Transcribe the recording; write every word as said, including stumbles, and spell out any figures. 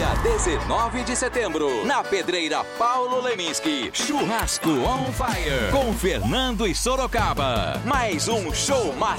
Dia dezenove de setembro, na Pedreira Paulo Leminski, Churrasco on Fire, com Fernando e Sorocaba. Mais um show massa